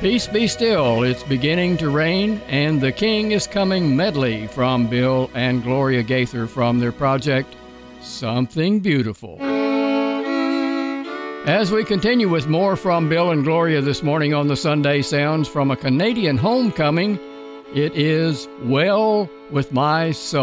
Peace be still, it's beginning to rain, and The King is Coming medley from Bill and Gloria Gaither from their project, Something Beautiful. As we continue with more from Bill and Gloria this morning on the Sunday Sounds from a Canadian homecoming, it is Well With My Soul.